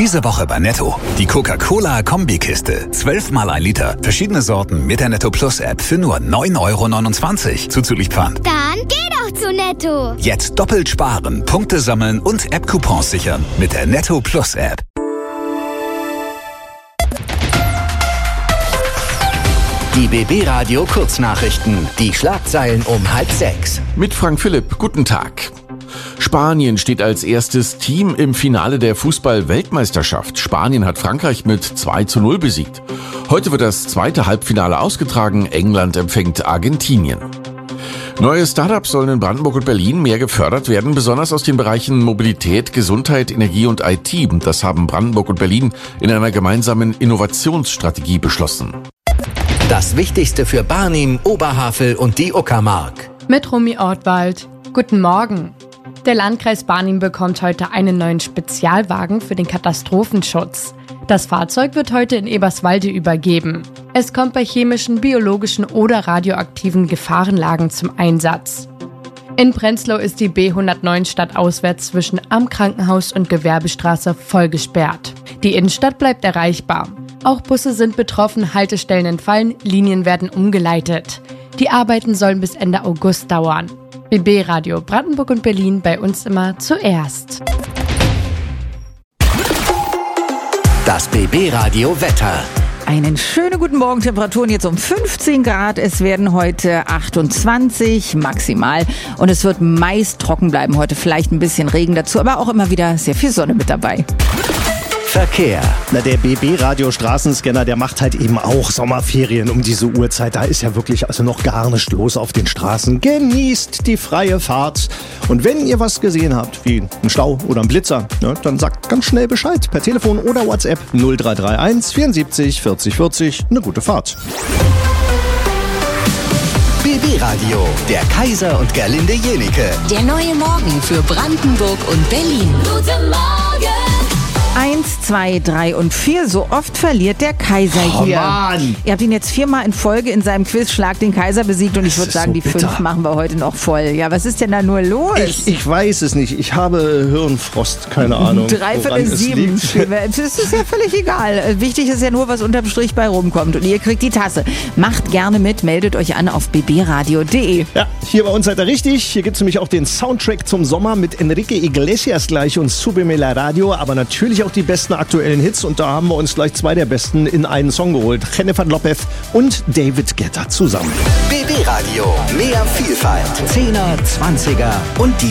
Diese Woche bei Netto. Die Coca-Cola-Kombikiste. 12 mal 1 Liter. Verschiedene Sorten mit der Netto Plus App für nur 9,29 € zuzüglich Pfand. Dann geh doch zu Netto. Jetzt doppelt sparen, Punkte sammeln und App-Coupons sichern mit der Netto Plus App. Die BB Radio Kurznachrichten. Die Schlagzeilen um 5:30. Mit Frank Philipp, guten Tag. Spanien steht als erstes Team im Finale der Fußball-Weltmeisterschaft. Spanien hat Frankreich mit 2:0 besiegt. Heute wird das zweite Halbfinale ausgetragen. England empfängt Argentinien. Neue Startups sollen in Brandenburg und Berlin mehr gefördert werden, besonders aus den Bereichen Mobilität, Gesundheit, Energie und IT. Das haben Brandenburg und Berlin in einer gemeinsamen Innovationsstrategie beschlossen. Das Wichtigste für Barnim, Oberhavel und die Uckermark. Mit Romy Ortwald. Guten Morgen. Der Landkreis Barnim bekommt heute einen neuen Spezialwagen für den Katastrophenschutz. Das Fahrzeug wird heute in Eberswalde übergeben. Es kommt bei chemischen, biologischen oder radioaktiven Gefahrenlagen zum Einsatz. In Prenzlau ist die B109 stadtauswärts zwischen Am Krankenhaus und Gewerbestraße voll gesperrt. Die Innenstadt bleibt erreichbar. Auch Busse sind betroffen, Haltestellen entfallen, Linien werden umgeleitet. Die Arbeiten sollen bis Ende August dauern. BB Radio Brandenburg und Berlin, bei uns immer zuerst. Das BB Radio Wetter. Einen schönen guten Morgen, Temperaturen jetzt um 15 Grad. Es werden heute 28 maximal und es wird meist trocken bleiben. Heute vielleicht ein bisschen Regen dazu, aber auch immer wieder sehr viel Sonne mit dabei. Verkehr. Der BB-Radio-Straßenscanner, der macht halt eben auch Sommerferien um diese Uhrzeit. Da ist ja wirklich also noch gar nichts los auf den Straßen. Genießt die freie Fahrt. Und wenn ihr was gesehen habt, wie einen Stau oder einen Blitzer, dann sagt ganz schnell Bescheid. Per Telefon oder WhatsApp 0331 74 40 40. Eine gute Fahrt. BB Radio, der Kaiser und Gerlinde Jenike. Der neue Morgen für Brandenburg und Berlin. Guten Morgen! 1, 2, 3 und 4. So oft verliert der Kaiser hier. Mann. Ihr habt ihn jetzt 4-mal in Folge in seinem Quiz Schlag den Kaiser besiegt und ich würde sagen, so die 5 machen wir heute noch voll. Ja, was ist denn da nur los? Ich weiß es nicht. Ich habe Hirnfrost, keine Ahnung. 6:45. Das ist ja völlig egal. Wichtig ist ja nur, was unterm Strich bei rumkommt. Und ihr kriegt die Tasse. Macht gerne mit, meldet euch an auf bbradio.de. Ja, hier bei uns seid ihr richtig. Hier gibt es nämlich auch den Soundtrack zum Sommer mit Enrique Iglesias gleich und Súbeme la Radio, aber natürlich auch die besten aktuellen Hits und da haben wir uns gleich 2 der besten in einen Song geholt. Jennifer Lopez und David Guetta zusammen. BB Radio, mehr Vielfalt, 10er, 20er und die